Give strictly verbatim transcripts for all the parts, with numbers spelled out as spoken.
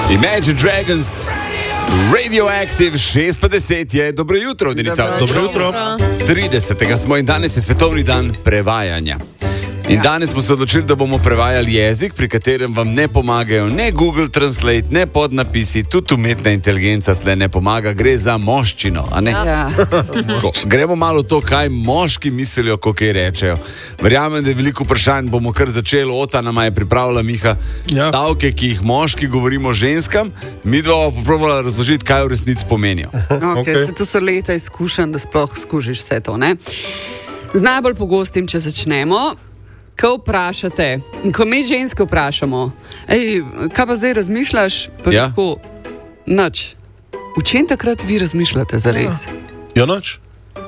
Imagine Dragons, Radioactive, šest pa deset je. Dobro jutro, Denisa. Dobro jutro. tridesetega smo in danes je svetovni dan prevajanja. In danes smo se odločili, da bomo prevajali jezik, pri katerem vam ne pomagajo ne Google Translate, ne podnapisi, tudi umetna inteligenca tle ne pomaga, gre za moščino, a ne? Ja. Gremo malo to, kaj moški mislijo, ko kaj rečejo. Verjamem, da je veliko vprašanj, bomo kar začeli, Ota nama je pripravila, Miha, Ja. stavke, ki jih moški govorimo ženskam, mi dva pa popravila razložiti, kaj v resnici pomenijo. Okay, Okej. okay. To so leta izkušenj, da sploh skušiš vse to. Ne? Z najbolj pogostim, če začnemo, ko vprašate, in ko mi ženske vprašamo, ej, kaj pa zdaj razmišljaš, pa Ja. tako, nič. V čem takrat vi razmišljate zares? Ja, noč.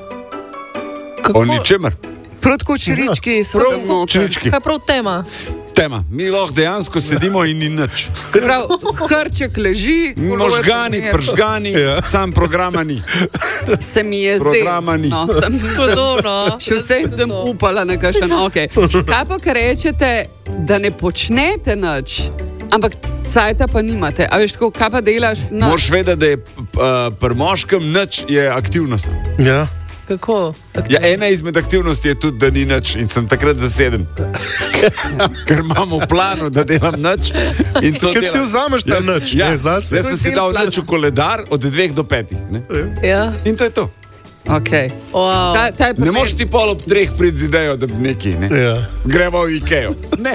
O ničemer. Prav tako čirički so tam noter. Črički. Kaj prav tema? Tema. Mi lahko dejansko sedimo in ni nič. Se pravi, hrček leži, Možgani, pržgani, Ja. sam programa ni. se mi je zdaj. Programa ni. No, sem, sem, Podobno. še vsem sem upala na kakšen. Okay. Kaj pa, kar rečete, da ne počnete nič, ampak cajta pa nimate. A veš, tako, kaj pa delaš? No. Moraš vedeti, da je uh, pri moškem nič je aktivnost. Ja. Kako? Ja, ena izmed aktivnosti je tudi, da ni nič in sem takrat zaseden. Ker imamo v planu, da delam nič in to Ker si delam. vzameš ta Jaz- nič, ja, ne, zase. Jaz sem si dal nič v koledar od dveh do petih. Ne? Ja. In to je to. Okay. Wow. Ta, ta je Ne moreš ti pol ob treh priti z idejo, da bi neki, ne? Ja. Gremo v Ikejo. Ne,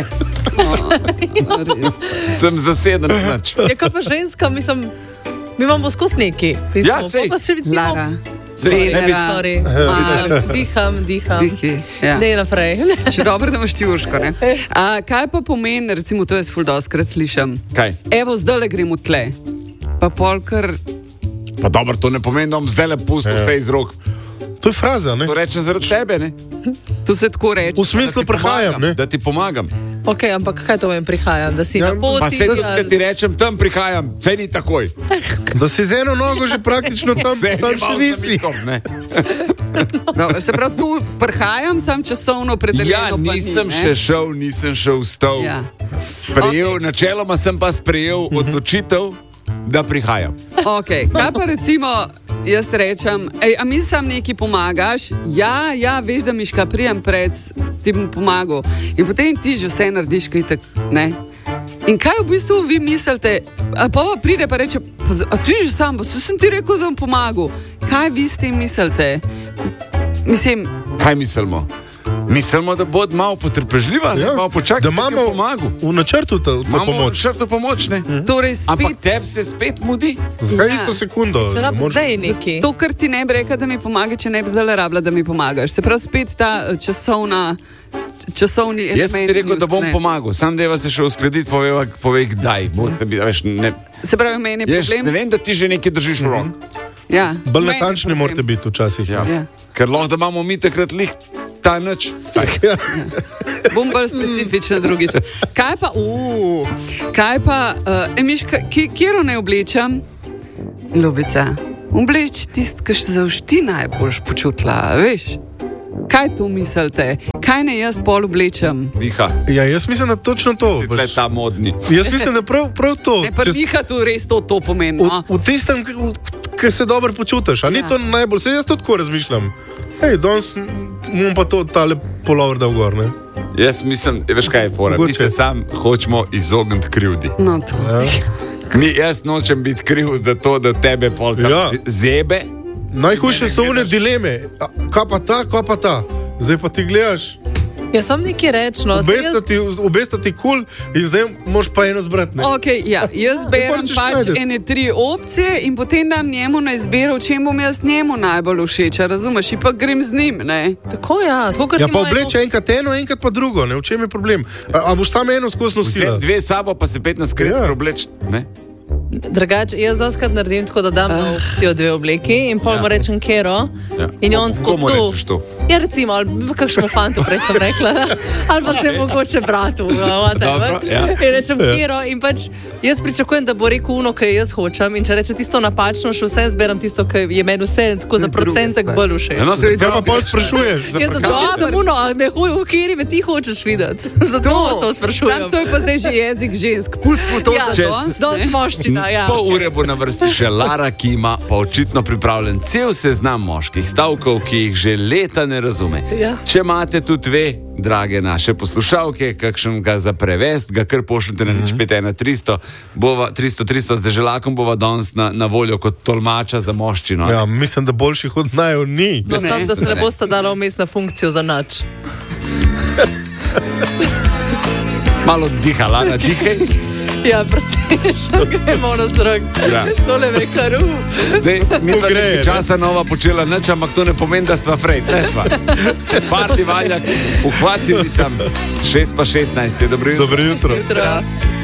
sem zaseden na nič. Ja, kaj pa ženska, mislim, mi imamo skozi neki. Ja, sej. Pa še vidimo. Lara. Sej, ne bi- Venera. Sorry. Mars. Ah, Diham, diham. Dihi, ja. Ne naprej. Še dobro, da imaš ti urško. Ne? A, kaj pa pomeni, recimo, to jaz ful doskrat slišim. Kaj? Evo, zdaj le gremo tle. Pa polkar. Pa dobro, to ne pomeni, da bom zdaj le pustil Ja. vse iz rok. To je fraza, ne? To rečem zaradi tebe, ne? To se tako reče. V smislu prihajam, Pomagam, ne? da ti pomagam. Ok, ampak kaj to meni prihajam? Da si Ja, na Pa poti? se da- da ti rečem, tam prihajam, vse ni takoj. Da si z eno nogo že praktično tam, Vse tam je še malo nisi. zamikom, ne? Dobro, se pravi, tu prihajam, sam časovno predeljeno. Ja, pa nisem ni, še šel, nisem šel v stol. Ja. Sprejel, okay. Načeloma sem pa sprejel odločitev, da prihajam. Okay. Kaj pa recimo, jaz rečem, ej, a mi sam neki pomagaš? Ja, ja, veš, da miška prijem pred, ti bom pomagal. In potem ti že vse narediš, kaj tak, ne? In kaj v bistvu vi mislite? A pa pa pride pa reče, pa, z- a ti že sam, pa saj sem ti rekel, da bom pomagal. Kaj vi s tem mislite? Mislim, Kaj mislimo? Mislimo, da bo malo potrpežljiva, ja. malo počakati, Da imamo pomagal. v načrtu ta, ta Imamo pomoč. črto pomoč, ne? torej spet. Ampak tebi se spet mudi. Zakaj Ja. isto sekundo? Če rab Mož- zdaj neki. To, kar ti ne bi rekel, da mi pomaga, če ne bi zdaj rabila, da mi pomagaš. Se pravi, spet ta eh, časovna, časovni element. Jaz sem ti rekel, da bom ne. pomagal, sam deva se še uskladiti, povej, povej kdaj. Bo, da bi, veš, ne, Se pravi, meni je jaz, problem. ne vem, da ti že nekaj držiš v rok. Ja, Bolj meni je natančni problem. morate biti včasih. Ja. Ja. Ker lahko da imamo mi takrat lih ta nič. Ja. Bom bolj specifična drugič. Kaj pa, uh, kaj pa, uh, emiš, kjer ne oblečem? Ljubica, obleč tisto, kar se boš ti najbolj počutila, veš? Kaj tu mislite? Kaj ne jaz pol oblečem? Miha, Ja, jaz mislim, da točno to. si tle pač. ta modni. Jaz mislim, da prav, prav to. Ne, pa Če- diha tu res to, to pomeni. V, No? v tistem, ki se dobro počutiš, a ni Ja. to najbolj, se jaz tudi tako razmišljam. Hej, danes bom pa to tale polovr dal gor, ne? Jaz mislim, veš kaj je fora, mi Mogoče. se sam hočemo izogniti krivdi. No, to. Ja. Mi, jaz nočem biti kriv za to, da tebe pol tam Ja. zebe. Najhujše so one dileme, a, kaj pa ta, kaj pa ta. Zdaj pa ti gledaš, Ja, sam neki reč, no. saj jaz- obesta ti kul in zdaj moš pa eno zbrati. ne. Okay, ja. Jaz berem moraš pač najti. ene tri opcije in potem dam njemu na izbiro, v čem bom jaz njemu najbolj všeč. a Razumeš? In pa grem z njim. Ne? Tako ja, tako kot Ja, ti pa imajo- obleče enkrat eno, enkrat pa drugo, ne? V čem je problem? A, a boš tam eno skozi Vse nosila? dve sabo, pa se petnajst krat Ja. obleč. Ne? Drugače, jaz doskrat naredim tako, da dam na opcijo dve obleki in pol Ja. mu rečem kero. Ja. In je on tako Komu tu. rečeš to? Ja, recimo, ali kakšnemu fantu, prej sem rekla, ali pa ste mogoče bratu, whatever. Dobro, ja. In rečem, kjero, in pač jaz pričakujem, da bo rekel uno, kaj jaz hočem, in če reče tisto napačno, še vse zberam tisto, kaj je meni vse tako za procentek bolj všeč. No, se Kaj pa pol sprašuješ? Jaz zato sem uno, a me huj, v kjeri me ti hočeš videti. Zato to sprašujem. Sam to je pa zdaj že jezik žensk. Pustimo to Ja, za danes. danes moščina, ja. Pol ure bo na vrsti še Lara, ki ima pa očitno pripravljen cel seznam moških stavkov, ki jih že leta ne razume. Ja. Če imate tudi ve, drage naše poslušalke, kakšnega za prevest, ga kar pošljite na nič pet ena tristo, bova, tristo, tristo, z želakom bova danes na, na voljo kot tolmača za moščino. Ja, mislim, da boljših od najo ni. No, sam, da se ne boste dala vmes na funkcijo za nač. Malo diha, Lara, dihaj. Ja, prosiš, gremo na zrak. Ja. Tole me karu. Zdaj, mi To smo gre, nekaj ne? časa nova počela nič, ampak to ne pomeni, da sva frej. Ne sva. Parti valjak, uhvatili tam šest pa šestnajst. Dobro jutro. Dobro jutro. Jutro.